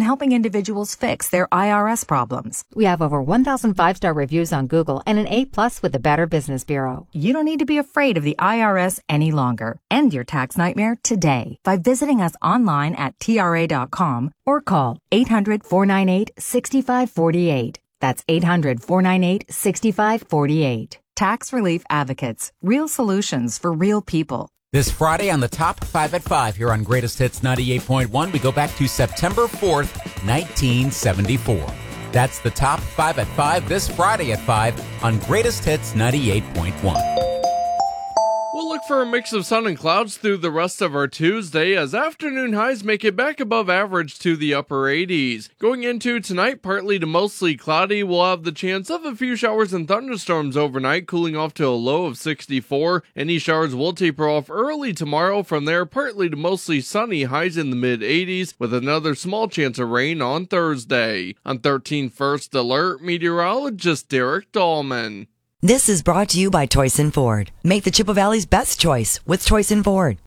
helping individuals fix their IRS problems. We have over 1,000 5-star reviews on Google and an A+ with the Better Business Bureau. You don't need to be afraid of the IRS any longer. End your tax nightmare today by visiting us online at TRA.com or call 800-498-6548. That's 800-498-6548. Tax Relief Advocates. Real solutions for real people. This Friday on the Top 5 at 5 here on Greatest Hits 98.1, we go back to September 4th, 1974. That's the Top 5 at 5 this Friday at 5 on Greatest Hits 98.1. We'll look for a mix of sun and clouds through the rest of our Tuesday as afternoon highs make it back above average to the upper 80s. Going into tonight, partly to mostly cloudy, we'll have the chance of a few showers and thunderstorms overnight, cooling off to a low of 64. Any showers will taper off early tomorrow. From there, partly to mostly sunny, highs in the mid-80s, with another small chance of rain on Thursday. On 13 First Alert, meteorologist Derek Dahlman. This is brought to you by Toyson Ford. Make the Chippewa Valley's best choice with Toyson Ford.